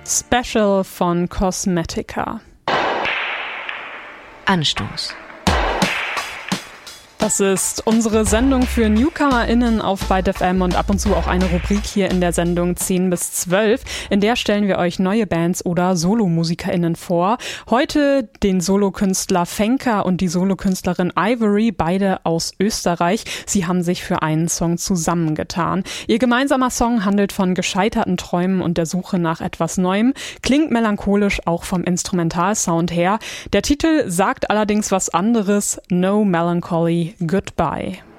Special von Cosmetica. Anstoß. Das ist unsere Sendung für NewcomerInnen auf Byte FM und ab und zu auch eine Rubrik hier in der Sendung 10 bis 12. In der stellen wir euch neue Bands oder SolomusikerInnen vor. Heute den Solokünstler Fenka und die Solokünstlerin Ivory, beide aus Österreich. Sie haben sich für einen Song zusammengetan. Ihr gemeinsamer Song handelt von gescheiterten Träumen und der Suche nach etwas Neuem. Klingt melancholisch, auch vom Instrumentalsound her. Der Titel sagt allerdings was anderes. No Melancholy. Goodbye.